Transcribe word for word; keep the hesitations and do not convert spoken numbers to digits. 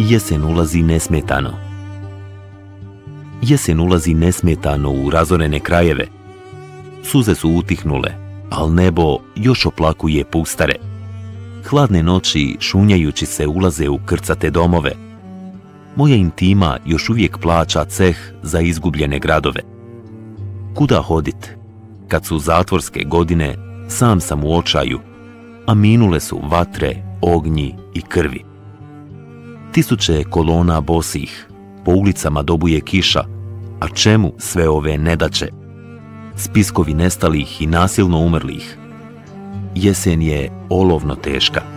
Jesen ulazi nesmetano. Jesen ulazi nesmetano u razorene krajeve. Suze su utihnule, al nebo još oplakuje pustare. Hladne noći, šunjajući se, ulaze u krcate domove. Moja intima još uvijek plaća ceh za izgubljene gradove. Kuda hodit? Kad su zatvorske godine, sam sam u očaju, a minule su vatre, ognji i krvi. Tisuće kolona bosih, po ulicama dobuje kiša, a čemu sve ove nedaće? Spiskovi nestalih i nasilno umrlih. Jesen je olovno teška.